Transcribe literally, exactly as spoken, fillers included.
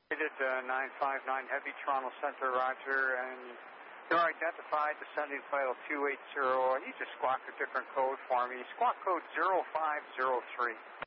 We did uh, nine five nine Heavy, Toronto Center, Roger, and you're identified, descending file two eight zero. I need to squawk a different code for me. Squawk code zero five zero three.